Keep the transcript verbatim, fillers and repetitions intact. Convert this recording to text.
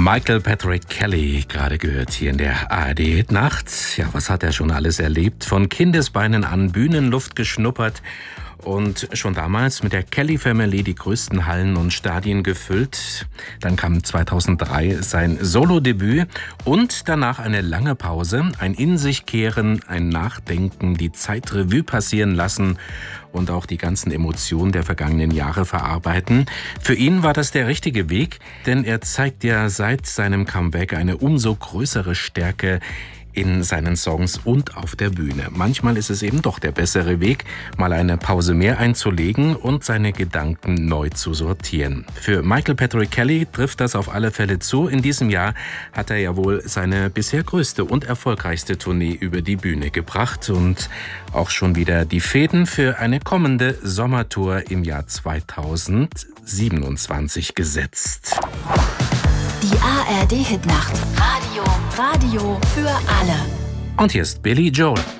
Michael Patrick Kelly, gerade gehört hier in der A R D-Hitnacht. Ja, was hat er schon alles erlebt? Von Kindesbeinen an Bühnenluft geschnuppert und schon damals mit der Kelly Family die größten Hallen und Stadien gefüllt. Dann kam zweitausenddrei sein Solo-Debüt und danach eine lange Pause, ein In sich kehren, ein Nachdenken, die Zeit Revue passieren lassen und auch die ganzen Emotionen der vergangenen Jahre verarbeiten. Für ihn war das der richtige Weg, denn er zeigt ja seit seinem Comeback eine umso größere Stärke in seinen Songs und auf der Bühne. Manchmal ist es eben doch der bessere Weg, mal eine Pause mehr einzulegen und seine Gedanken neu zu sortieren. Für Michael Patrick Kelly trifft das auf alle Fälle zu. In diesem Jahr hat er ja wohl seine bisher größte und erfolgreichste Tournee über die Bühne gebracht und auch schon wieder die Fäden für eine kommende Sommertour im Jahr zweitausendsiebenundzwanzig gesetzt. Die A R D-Hitnacht. Radio. Radio für alle. Und hier ist Billy Joel.